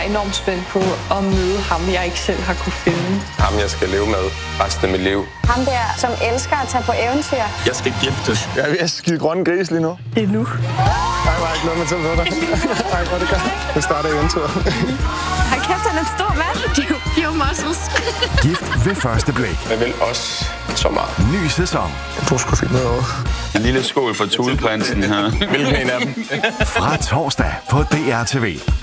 enormt spændt på at møde ham, jeg ikke selv har kunne finde. Ham, jeg skal leve med resten af mit liv. Ham der, som elsker at tage på eventyr. Jeg skal giftes. Jeg er ved at skide grønne gris lige nu. Det er nu. Nej, var ikke noget med til dig. Nej, hvor det gør. Det starter eventyret. Hold kæft, han er en stor mand. Pure muscles. Gift ved første blik. Jeg vil også så meget. Ny sæson. Du skulle finde noget over. En lille skål for Thuleprinsen her. Hvilken en af dem? Fra torsdag på DR TV.